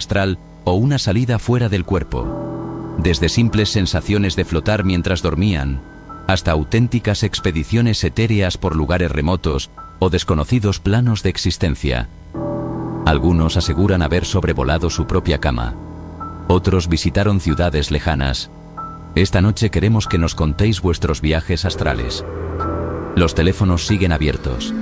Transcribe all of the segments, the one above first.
astral o una salida fuera del cuerpo. Desde simples sensaciones de flotar mientras dormían, hasta auténticas expediciones etéreas por lugares remotos o desconocidos planos de existencia. Algunos aseguran haber sobrevolado su propia cama. Otros visitaron ciudades lejanas. Esta noche queremos que nos contéis vuestros viajes astrales. Los teléfonos siguen abiertos.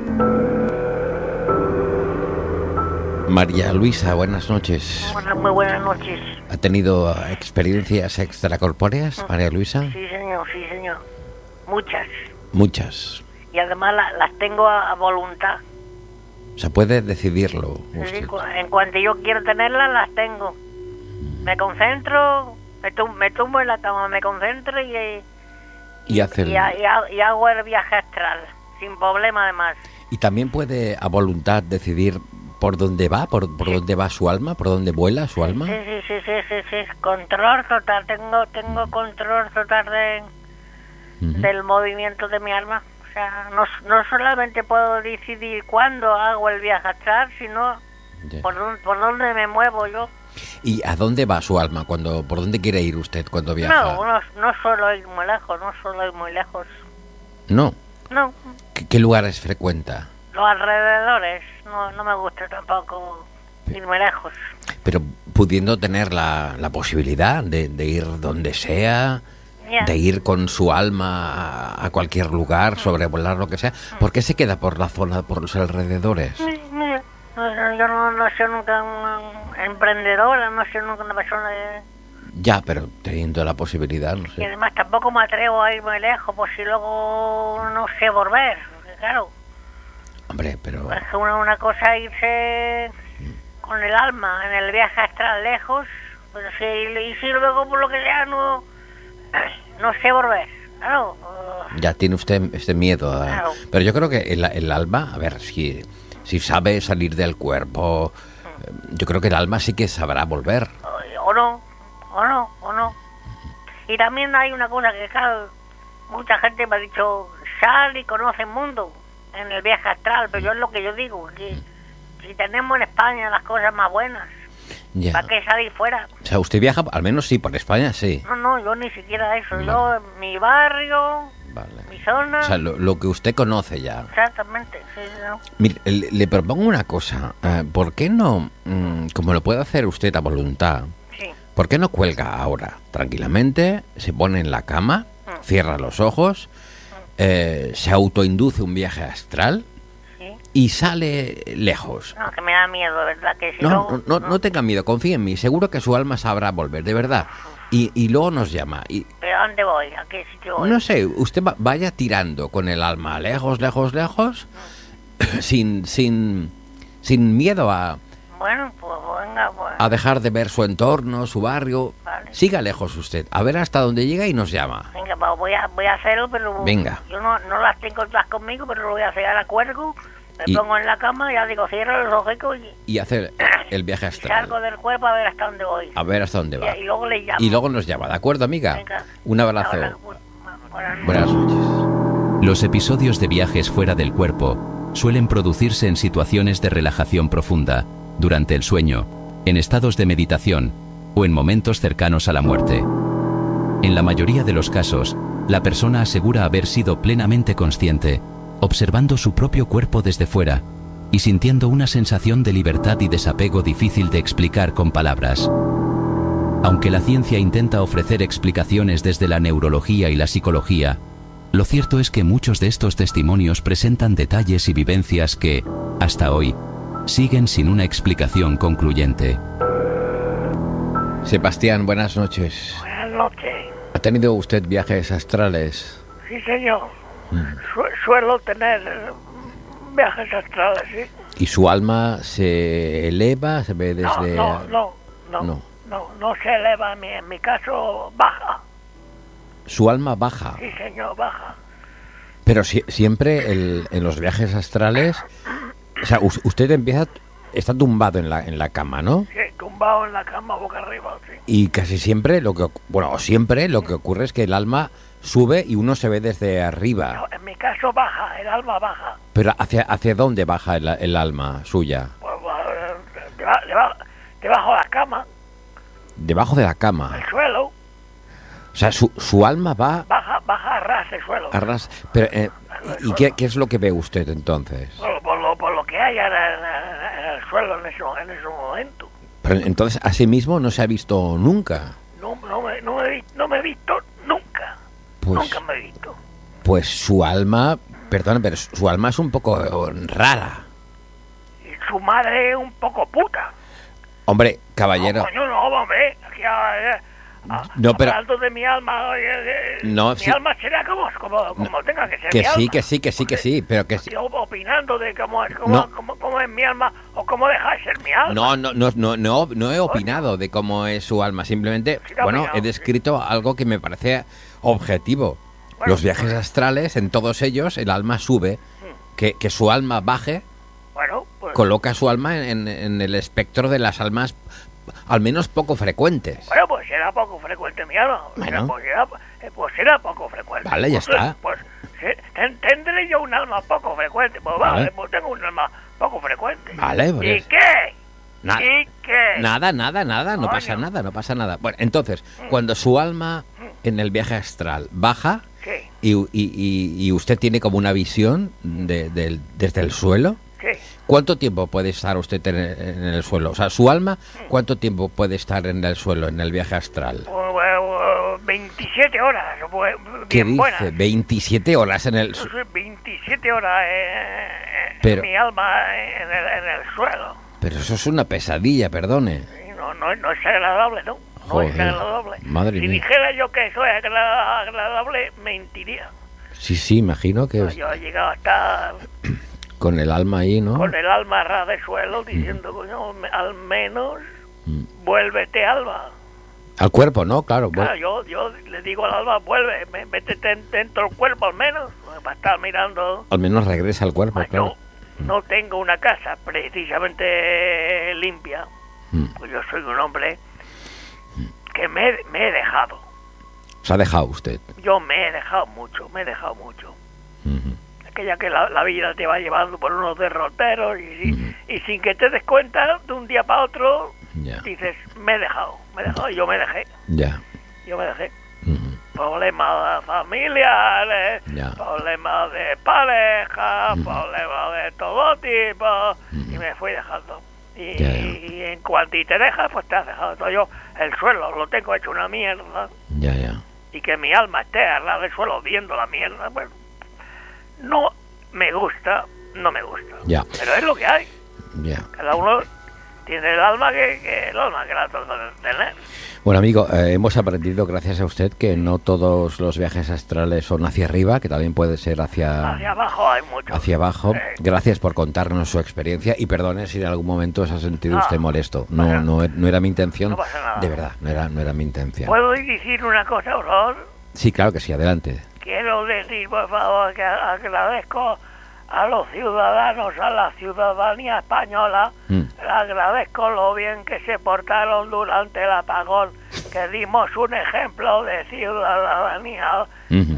María Luisa, buenas noches. Muy buenas noches. ¿Ha tenido experiencias extracorpóreas, María Luisa? Sí, señor. Muchas. Muchas. Y además las tengo a voluntad. O sea, puede decidirlo usted. Sí, en cuanto yo quiero tenerlas, las tengo. Me concentro, me tumbo en la cama, me concentro y hago el viaje astral, sin problema además. ¿Y también puede a voluntad decidir por dónde va, por dónde va su alma, por dónde vuela su alma? Sí. Control total, tengo control total del movimiento de mi alma. O sea, no solamente puedo decidir cuándo hago el viaje astral, sino por dónde me muevo yo. ¿Y a dónde va su alma? ¿Por dónde quiere ir usted cuando viaja? No suelo ir muy lejos, ¿No? No. ¿Qué lugares frecuenta? Los alrededores, no me gusta tampoco ir muy lejos. Pero pudiendo tener la posibilidad de ir donde sea, de ir con su alma a cualquier lugar, sobrevolar lo que sea, ¿por qué se queda por la zona, por los alrededores? Yo no soy nunca un emprendedora, no soy nunca una persona de... Ya, pero teniendo la posibilidad, no sé. Y además tampoco me atrevo a ir muy lejos, por si luego no sé volver, porque claro... Hombre, pero... Es que una cosa es irse con el alma en el viaje astral lejos, pero si luego por lo que sea no sé volver, claro. Ya tiene usted este miedo. Claro. Pero yo creo que el alma, a ver, si sabe salir del cuerpo, yo creo que el alma sí que sabrá volver. O no. Y también hay una cosa que, claro, mucha gente me ha dicho, sal y conoce el mundo en el viaje astral, pero yo es lo que yo digo, que si tenemos en España las cosas más buenas, Ya. ¿para qué salir fuera? O sea, usted viaja, al menos sí, por España, sí. No, yo ni siquiera eso, Vale. yo en mi barrio, Vale. mi zona... O sea, lo que usted conoce ya. Exactamente, sí, ¿no? Mire, le propongo una cosa. ¿Por qué no, como lo puede hacer usted a voluntad, Sí. por qué no cuelga ahora tranquilamente, se pone en la cama, cierra los ojos, se autoinduce un viaje astral Sí. y sale lejos? No, que me da miedo, ¿verdad? Que si No tenga miedo, confíe en mí, seguro que su alma sabrá volver, de verdad. Y luego nos llama. ¿Pero a dónde voy? ¿A qué sitio voy? No sé, usted vaya tirando con el alma lejos, sin miedo a Bueno, pues venga, pues... a dejar de ver su entorno, su barrio. Vale. Siga lejos usted, a ver hasta dónde llega y nos llama. Venga, pues voy a hacerlo, pero... Venga. Yo no las tengo todas conmigo, pero lo voy a hacer. Ahora cuelgo, me Y- pongo en la cama, ya digo, cierro los ojos Y hacer el viaje y astral. salgo del cuerpo a ver hasta dónde voy. A ver hasta dónde va. Y luego le llamo. Y luego nos llama, ¿de acuerdo, amiga? Venga. Un abrazo. Ahora, buenas noches. Buenas noches. Los episodios de viajes fuera del cuerpo suelen producirse en situaciones de relajación profunda, durante el sueño, en estados de meditación o en momentos cercanos a la muerte. En la mayoría de los casos, la persona asegura haber sido plenamente consciente, observando su propio cuerpo desde fuera y sintiendo una sensación de libertad y desapego difícil de explicar con palabras. Aunque la ciencia intenta ofrecer explicaciones desde la neurología y la psicología, lo cierto es que muchos de estos testimonios presentan detalles y vivencias que, hasta hoy, siguen sin una explicación concluyente. Sebastián, buenas noches. Buenas noches. ¿Ha tenido usted viajes astrales? Sí, señor. Suelo tener viajes astrales, sí. ¿Y su alma se eleva, se ve desde...? No se eleva, en mi caso baja. Su alma baja. Sí, señor, baja. Pero siempre en los viajes astrales, o sea, usted está tumbado en la cama, ¿no? Sí, tumbado en la cama boca arriba, sí. Y casi siempre lo que ocurre es que el alma sube y uno se ve desde arriba. No, en mi caso baja, el alma baja. Pero ¿hacia dónde baja el alma suya? Pues, debajo de la cama, Debajo de la cama. el suelo, O sea, su alma va baja a ras el suelo. a ras. Pero, ¿y qué es lo que ve usted entonces? Por lo que hay en el suelo en ese momento. Pero entonces, a sí mismo no se ha visto nunca. No me he visto nunca. Pues- Nunca me he visto. Pues su alma, perdón, pero su alma es un poco rara. Y su madre es un poco puta. Hombre, caballero. No, coño, no, hombre. Aquí, No, pero- hablando de mi alma, No, mi sí. alma será como tenga que ser Que mi sí, alma. sí, pero que sí. Estoy opinando de cómo es mi alma o cómo deja de ser mi alma. No he opinado de cómo es su alma. Simplemente, Sí, no, bueno, opinado, he descrito algo que me parece objetivo. Bueno, Los viajes astrales, en todos ellos, el alma sube. Que su alma baje, Bueno, pues, coloca su alma en el espectro de las almas, al menos poco frecuentes. bueno, pues será poco frecuente mi alma. Bueno. Pues será poco frecuente. Vale, ya Pues, está. Pues tendré yo un alma poco frecuente. Pues Vale. vale, pues tengo un alma poco frecuente. Vale, ¿Y pues. qué? Na- ¿Y qué? Nada, no Coño. pasa nada, no pasa nada. Bueno, entonces, cuando su alma en el viaje astral baja Sí, y usted tiene como una visión desde el suelo, sí. ¿cuánto tiempo puede estar usted en el suelo? O sea, su alma, ¿cuánto tiempo puede estar en el suelo, en el viaje astral? 27 horas, pues, ¿Qué bien dice? buenas. 27 horas en el Sí, suelo. 27 horas Pero- mi alma en el suelo. Pero eso es una pesadilla, perdone. Y no es agradable, ¿no? No Joder, es agradable. madre Si mía. dijera yo que eso es agradable, mentiría. Sí, imagino que Yo he llegado a estar con el alma ahí, ¿no? con el alma a ras de suelo diciendo, coño, al menos vuélvete, alma. Al cuerpo, ¿no? Claro. Claro, yo le digo al alma, vuelve, métete dentro del cuerpo al menos, para estar mirando. Al menos regresa al cuerpo, Yo claro. no tengo una casa precisamente limpia, pues yo soy un hombre que me he dejado. Se ha dejado usted. Yo me he dejado mucho. Aquella que la vida te va llevando por unos derroteros y sin que te des cuenta, de un día para otro, Ya. dices, me he dejado, y yo me dejé. Ya. Ujú. Problemas familiares, Ya. problemas de pareja, problemas de todo tipo, y me fui dejando. Y, Ya. y en cuanto te dejas, pues te has dejado. Entonces yo el suelo lo tengo hecho una mierda, Ya. y que mi alma esté al lado del suelo viendo la mierda, bueno, no me gusta. Ya. Pero es lo que hay. Ya. Cada uno tiene el alma que la trata de tener. Bueno, amigo, hemos aprendido gracias a usted que no todos los viajes astrales son hacia arriba, que también puede ser Hacia hacia abajo hay mucho. abajo. Sí. Gracias por contarnos su experiencia y perdone si en algún momento se ha sentido Ah, usted molesto. bueno. No era mi intención. No pasa nada. De verdad, no era mi intención. ¿Puedo decir una cosa, por favor? Sí, claro que sí, adelante. Quiero decir, por favor, que agradezco a los ciudadanos, a la ciudadanía española, le agradezco lo bien que se portaron durante el apagón, que dimos un ejemplo de ciudadanía Ujú.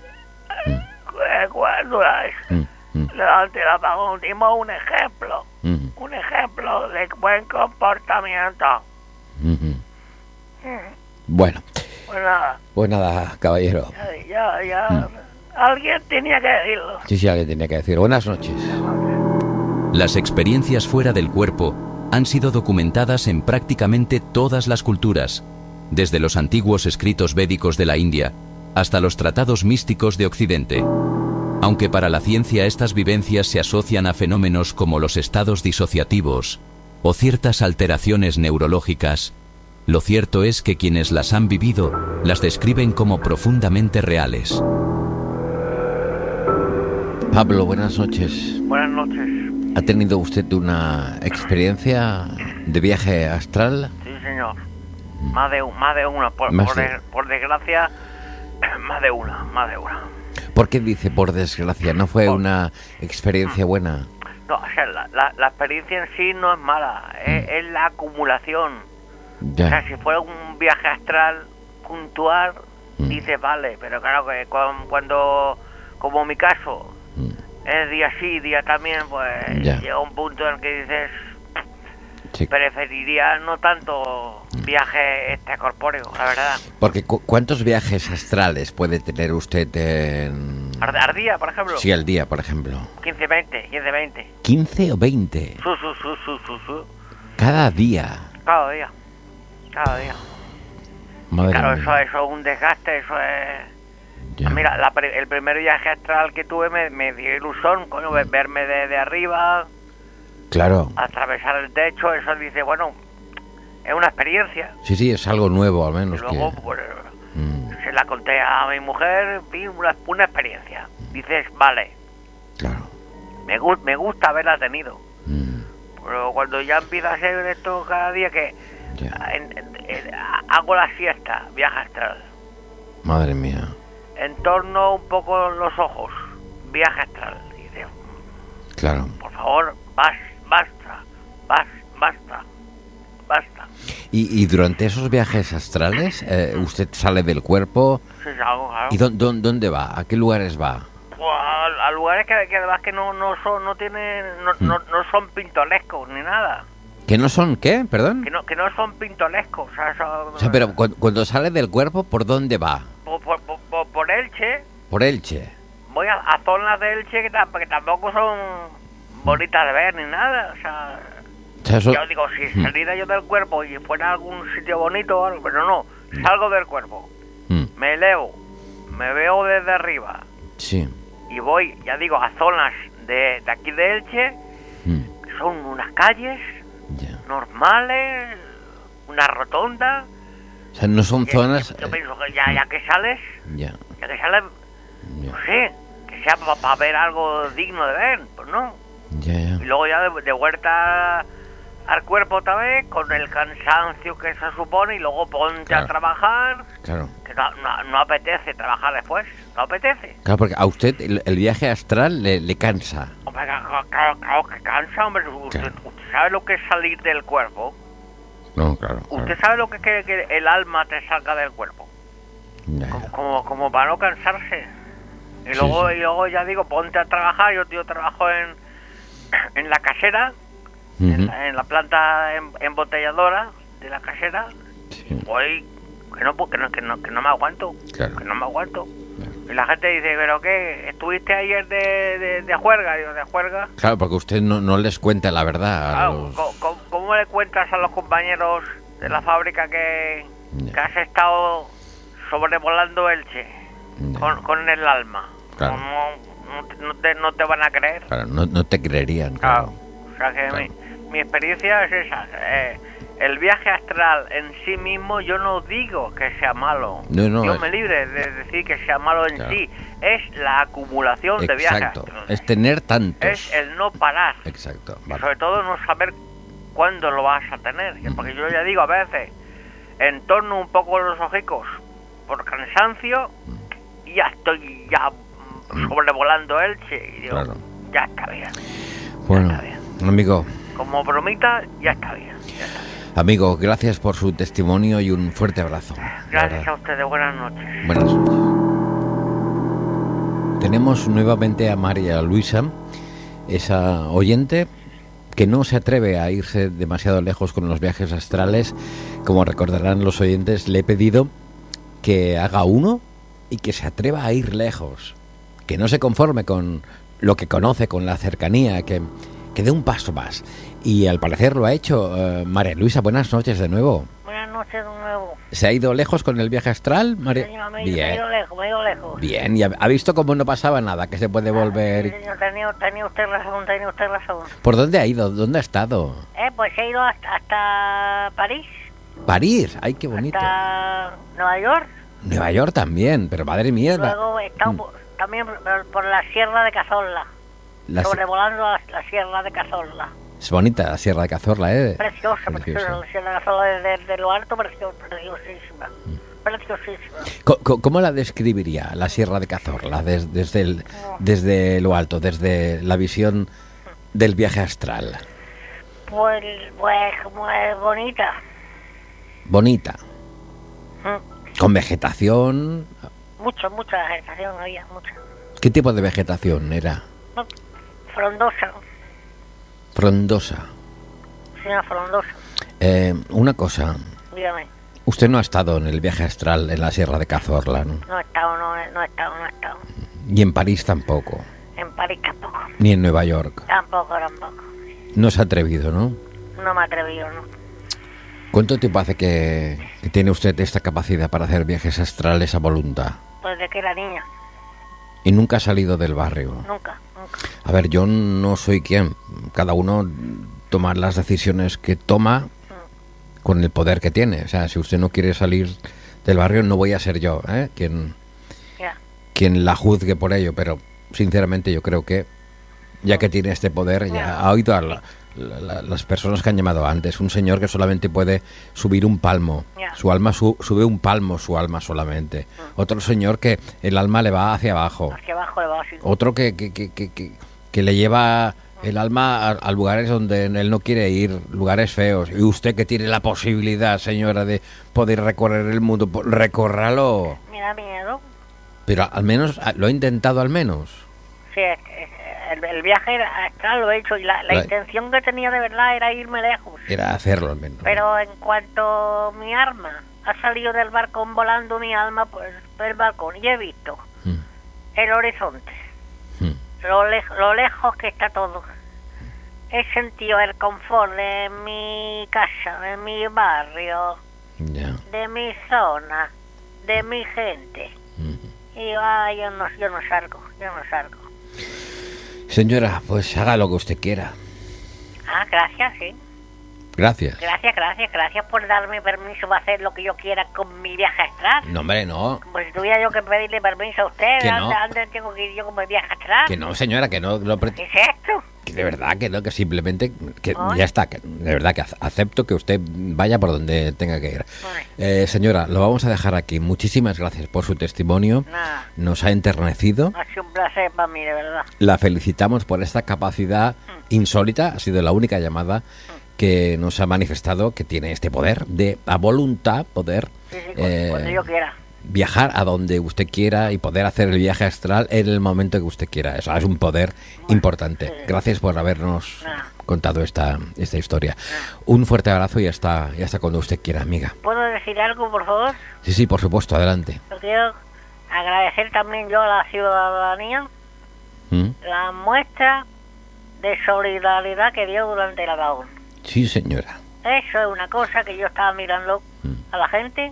durante el apagón, dimos un Ujú. ejemplo de buen comportamiento. Ujú. Bueno, Pues nada, pues nada, caballero. ya, alguien tenía que decirlo. Sí, alguien tenía que decir. Buenas noches. Las experiencias fuera del cuerpo han sido documentadas en prácticamente todas las culturas, desde los antiguos escritos védicos de la India hasta los tratados místicos de Occidente. Aunque para la ciencia estas vivencias se asocian a fenómenos como los estados disociativos o ciertas alteraciones neurológicas, lo cierto es que quienes las han vivido las describen como profundamente reales. Pablo, buenas noches. Buenas noches. ¿Ha tenido usted una experiencia de viaje astral? Sí, señor. Más de una, por desgracia, más de una. ¿Por qué dice por desgracia? ¿No fue una experiencia buena? No, o sea, la experiencia en sí no es mala, es la acumulación. O sea, Ya. si fuera un viaje astral puntual, dices vale, pero claro que cuando, como mi caso, es día sí, día también, pues Ya. llega un punto en el que dices, Sí. preferiría no tanto viaje extracorpóreo, la verdad. Porque ¿cuántos viajes astrales puede tener usted en... Al día, por ejemplo. Sí, al día, por ejemplo. 15, 20, 15, 20. ¿15 o 20? Su. Cada día. Cada día. Cada día. Madre Claro, mía. eso es un desgaste, eso es... Ya. Mira, el primer viaje astral que tuve me dio ilusión, coño, verme de arriba, Claro. atravesar el techo, eso dice, bueno, es una experiencia. Sí, es algo nuevo al Y menos. luego, que... pues, Mm, se la conté a mi mujer, vi una experiencia. Dices, vale, claro. me gusta haberla tenido. Mm, Pero cuando ya empieza a ser esto cada día que ya. hago la siesta, viaje astral. Madre mía. Entorno un poco los ojos, viaje astral. Y dices, Claro. por favor, basta. Y durante esos viajes astrales, usted sale del cuerpo. Sí, claro. ¿Y dónde va? ¿A qué lugares va? Pues a lugares que además que no son pintorescos ni nada. ¿Que no son qué? ¿Perdón? Que no son pintorescos. O sea, O sea, pero cuando sale del cuerpo, ¿por dónde va? por Elche, Por Elche. voy a zonas de Elche que tampoco son bonitas de ver ni nada. O sea, O sea, eso... yo digo, si saliera yo del cuerpo y fuera a algún sitio bonito o algo, pero no, salgo del cuerpo, me elevo, me veo desde arriba Sí. y voy, ya digo, a zonas de aquí de Elche, que son unas calles Ya. normales, una rotonda. O sea, no son zonas... Yo pienso que ya que sales, Ya. ya que sales, Ya. no sé, que sea para ver algo digno de ver, pues no. Ya. Y luego ya de vuelta al cuerpo otra vez, con el cansancio que se supone, y luego ponte Claro. a trabajar, Claro. que no apetece trabajar después, no apetece. Claro, porque a usted el viaje astral le cansa. Hombre, claro que cansa, hombre. Usted sabe lo que es salir del cuerpo. No, claro. Usted sabe lo que es que el alma te salga del cuerpo. Ya. Como para no cansarse. Y Sí, luego, sí. y luego ya digo, ponte a trabajar. Yo trabajo en la casera, Ujú. en la planta embotelladora de la casera. Sí. Voy, que no me aguanto. Claro. Que no me aguanto. Claro. Y la gente dice, ¿pero qué? ¿Estuviste ayer de juerga? Digo, ¿de juerga? Claro, porque usted no les cuenta la verdad. a Claro, los- ¿cómo le cuentas a los compañeros de la fábrica que Ya. has estado sobrevolando Elche Ya. con el alma? Claro. No te van a creer. Claro, no te creerían. Claro. Claro. O sea que Claro. mi experiencia es esa. El viaje astral en sí mismo, yo no digo que sea malo. No, Yo es- me libre de decir que sea malo en Claro. sí. Es la acumulación de viajes Exacto. astrales. Es tener tantos. Es el no parar. Exacto. Y Vale. sobre todo no saber cuándo lo vas a tener. Porque yo ya digo, a veces, entorno un poco los ojicos por cansancio y ya estoy sobrevolando Elche. Y digo, Claro. ya está bien. Bueno, está bien. amigo, Como bromita, ya está bien. Ya está bien. amigo, gracias por su testimonio y un fuerte abrazo. de Gracias verdad. a ustedes. Buenas noches. Buenas noches. Tenemos nuevamente a María Luisa, esa oyente que no se atreve a irse demasiado lejos con los viajes astrales. Como recordarán los oyentes, le he pedido que haga uno y que se atreva a ir lejos, que no se conforme con lo que conoce, con la cercanía, que dé un paso más. Y al parecer lo ha hecho. María Luisa, buenas noches de nuevo. Buenas noches de nuevo. ¿Se ha ido lejos con el viaje astral, María? Señor, me he ido lejos, me he ido lejos. Bien, y ha visto cómo no pasaba nada, que se puede Sí, volver. señor, tenía usted razón, tenía usted razón. ¿Por dónde ha ido? ¿Dónde ha estado? Pues he ido hasta París, París, ay, qué bonito. hasta Nueva York. Nueva York también, pero madre mía. Luego he estado también por la Sierra de Cazorla, sobrevolando la Sierra de Cazorla. Es bonita la Sierra de Cazorla, ¿eh? Preciosa, preciosa, la Sierra de Cazorla desde lo alto, preciosísima. Preciosísima. ¿Cómo la describiría la Sierra de Cazorla desde lo alto, desde la visión del viaje astral? Pues como es bonita. Bonita, Mm. con vegetación. Mucha vegetación había, mucha. ¿Qué tipo de vegetación era? Frondosa, Frondosa. señor Frondoso. Una cosa. Dígame. Usted no ha estado en el viaje astral en la Sierra de Cazorla, ¿no? No he estado. Y en París tampoco. En París tampoco. Ni en Nueva York. Tampoco. No se ha atrevido, ¿no? No me he atrevido, ¿no? ¿Cuánto tiempo hace que tiene usted esta capacidad para hacer viajes astrales a voluntad? Pues desde que era niña. ¿Y nunca ha salido del barrio? Nunca. A ver, yo no soy quien. Cada uno toma las decisiones que toma con el poder que tiene. O sea, si usted no quiere salir del barrio, no voy a ser yo, quien la juzgue por ello. Pero, sinceramente, yo creo que, ya que tiene este poder, ya ha oído a las personas que han llamado antes. Un señor que solamente puede subir un palmo. Su alma sube un palmo, su alma solamente. Otro señor que el alma le va hacia abajo. Hacia abajo le va así. Otro que le lleva el alma a lugares donde él no quiere ir, lugares feos. Y usted que tiene la posibilidad, señora, de poder recorrer el mundo, recórralo. Me da miedo. Pero al menos, lo he intentado al menos. Sí, el viaje astral lo he hecho y la intención que tenía de verdad era irme lejos. Era hacerlo al menos. Pero en cuanto mi alma ha salido del balcón volando, mi alma pues del balcón y he visto el horizonte, lo lejos que está todo. He sentido el confort de mi casa, de mi barrio, de mi zona, de mi gente. Y yo no salgo. Señora, pues haga lo que usted quiera. Gracias, sí. Gracias. Gracias por darme permiso para hacer lo que yo quiera con mi viaje astral. No, hombre, no. Pues tuviera yo que pedirle permiso a usted. Que no. ¿Dónde tengo que ir yo con mi viaje astral? Que no, señora, que no. ¿Qué es esto? Que de verdad que no, que simplemente, que ya está, que de verdad que acepto que usted vaya por donde tenga que ir. Señora, lo vamos a dejar aquí. Muchísimas gracias por su testimonio. Nada. Nos ha enternecido. Ha sido un placer para mí, de verdad. La felicitamos por esta capacidad insólita. Ha sido la única llamada que nos ha manifestado que tiene este poder de, a voluntad, poder cuando yo quiera. Viajar a donde usted quiera y poder hacer el viaje astral en el momento que usted quiera. Eso es un poder importante. Gracias por habernos contado esta historia. Un fuerte abrazo y hasta cuando usted quiera, amiga. ¿Puedo decir algo, por favor? Sí, por supuesto, adelante. Yo quiero agradecer también yo a la ciudadanía la muestra de solidaridad que dio durante el apagón. Sí, señora. Eso es una cosa que yo estaba mirando a la gente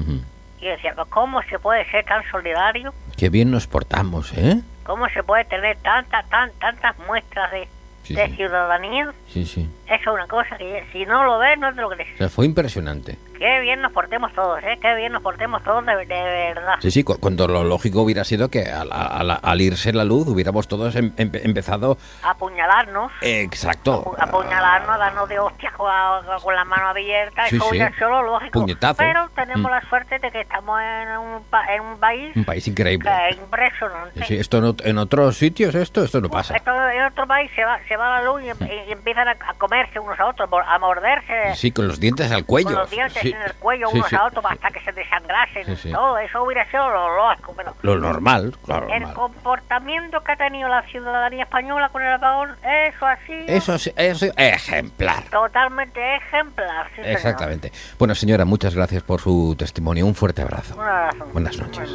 y decía, ¿cómo se puede ser tan solidario? Qué bien nos portamos, ¿eh? ¿Cómo se puede tener tantas muestras de ciudadanía? Sí. Eso es una cosa que si no lo ves, no te lo crees. O sea, fue impresionante. Qué bien nos portemos todos, qué bien nos portemos todos de verdad. Sí, cuando lo lógico hubiera sido que al irse la luz hubiéramos todos empezado a apuñalarnos. Exacto. Apuñalarnos, darnos de hostias con la mano abierta. Eso hubiera sido lo lógico. Puñetazo. Pero tenemos la suerte de que estamos en un país... Un país increíble. Impresionante. Sí, esto en otros sitios esto no pasa. Esto en otro país se va la luz y empiezan a comerse unos a otros, a morderse. Sí, con los dientes al cuello. Con los dientes en el cuello unos a otros hasta que se desangrasen. Todo eso hubiera sido lo lógico. Pero lo normal, claro. El comportamiento que ha tenido la ciudadanía española con el apagón, eso así. Eso ejemplar. Totalmente ejemplar. Sí, exactamente. Bueno, señora, muchas gracias por su testimonio. Un fuerte abrazo. Un abrazo. Buenas noches.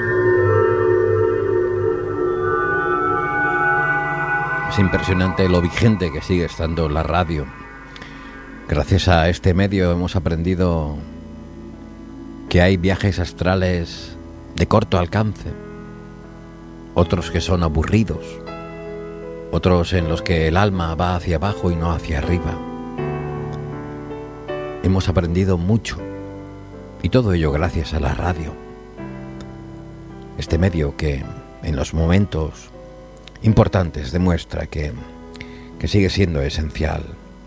Es impresionante lo vigente que sigue estando la radio. Gracias a este medio hemos aprendido que hay viajes astrales de corto alcance, otros que son aburridos, otros en los que el alma va hacia abajo y no hacia arriba. Hemos aprendido mucho, y todo ello gracias a la radio. Este medio que en los momentos importantes demuestra que sigue siendo esencial.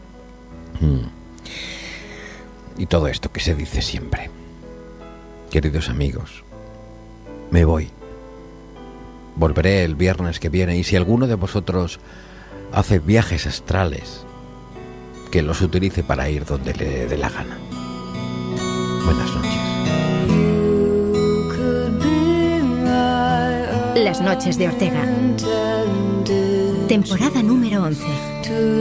Y todo esto que se dice siempre. Queridos amigos, me voy. Volveré el viernes que viene y si alguno de vosotros hace viajes astrales, que los utilice para ir donde le dé la gana. Buenas noches. Las noches de Ortega. Temporada número 11.